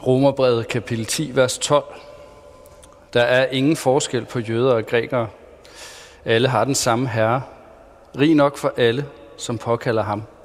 Romerbrevet kapitel 10, vers 12. Der er ingen forskel på jøder og grækere. Alle har den samme herre, rig nok for alle, som påkalder ham.